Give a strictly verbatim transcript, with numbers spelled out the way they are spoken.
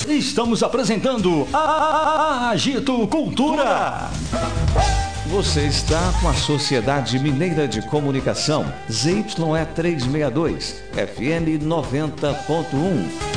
Estamos apresentando a Agito Cultura. Você está com a Sociedade Mineira de Comunicação, Z Y E trezentos e sessenta e dois, F M noventa ponto um.